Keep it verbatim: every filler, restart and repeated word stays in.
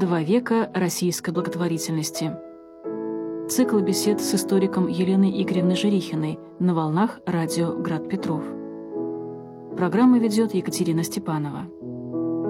Два века российской благотворительности. Цикл бесед с историком Еленой Игоревной Жирихиной на волнах радио «Град Петров». Программу ведет Екатерина Степанова.